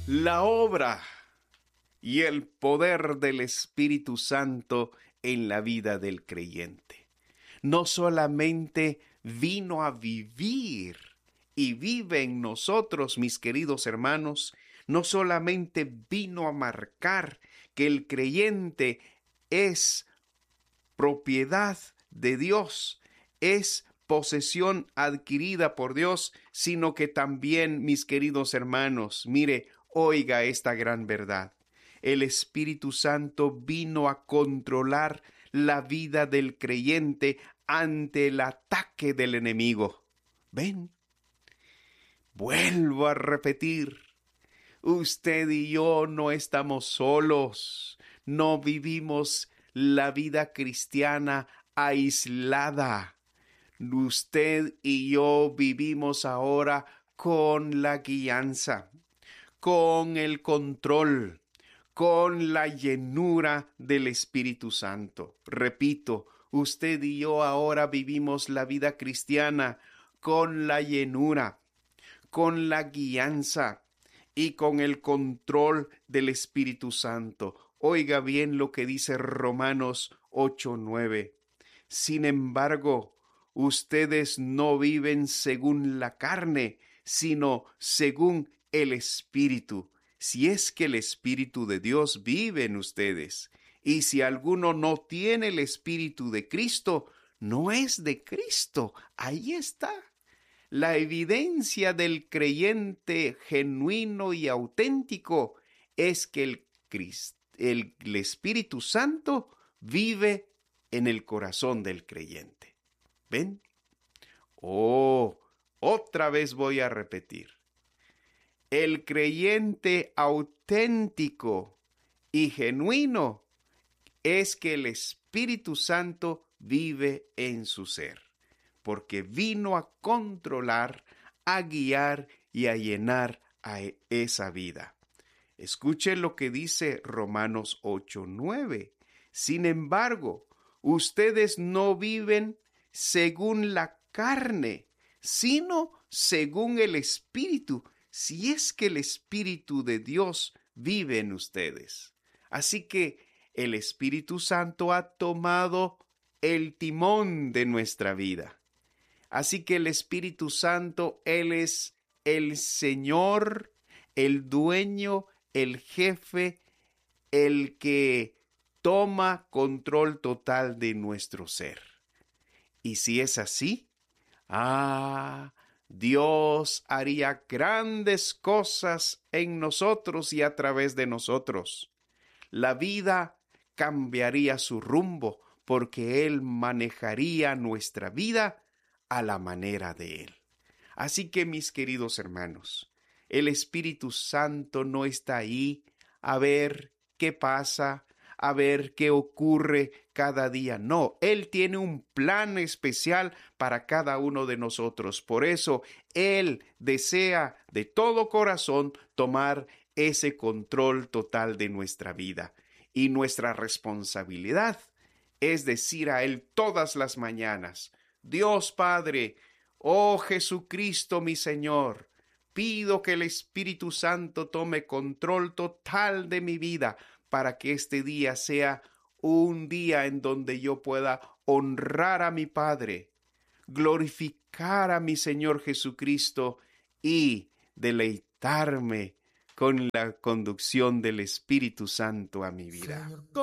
la obra y el poder del Espíritu Santo en la vida del creyente. No solamente vino a vivir y vive en nosotros, mis queridos hermanos, no solamente vino a marcar que el creyente es propiedad de Dios, es posesión adquirida por Dios, sino que también, mis queridos hermanos, mire, oiga esta gran verdad. El Espíritu Santo vino a controlar la vida del creyente ante el ataque del enemigo. ¿Ven? Vuelvo a repetir. Usted y yo no estamos solos. No vivimos la vida cristiana aislada. Usted y yo vivimos ahora con la guianza, con el control, con la llenura del Espíritu Santo. Repito, usted y yo ahora vivimos la vida cristiana con la llenura, con la guianza y con el control del Espíritu Santo. Oiga bien lo que dice Romanos 8:9. Sin embargo, ustedes no viven según la carne, sino según el Espíritu, si es que el Espíritu de Dios vive en ustedes. Y si alguno no tiene el Espíritu de Cristo, no es de Cristo. Ahí está. La evidencia del creyente genuino y auténtico es que el Espíritu Santo vive en el corazón del creyente. ¿Ven? Otra vez voy a repetir. El creyente auténtico y genuino es que el Espíritu Santo vive en su ser, porque vino a controlar, a guiar y a llenar a esa vida. Escuchen lo que dice Romanos 8:9. Sin embargo, ustedes no viven según la carne, sino según el Espíritu, si es que el Espíritu de Dios vive en ustedes. Así que el Espíritu Santo ha tomado el timón de nuestra vida. Así que el Espíritu Santo, Él es el Señor, el dueño, el jefe, el que toma control total de nuestro ser. Y si es así, Dios haría grandes cosas en nosotros y a través de nosotros. La vida cambiaría su rumbo porque Él manejaría nuestra vida a la manera de Él. Así que, mis queridos hermanos, el Espíritu Santo no está ahí a ver qué pasa, a ver qué ocurre cada día. No, Él tiene un plan especial para cada uno de nosotros. Por eso, Él desea de todo corazón tomar ese control total de nuestra vida. Y nuestra responsabilidad es decir a Él todas las mañanas: Dios Padre, oh Jesucristo mi Señor, pido que el Espíritu Santo tome control total de mi vida para que este día sea un día en donde yo pueda honrar a mi Padre, glorificar a mi Señor Jesucristo y deleitarme con la conducción del Espíritu Santo a mi vida.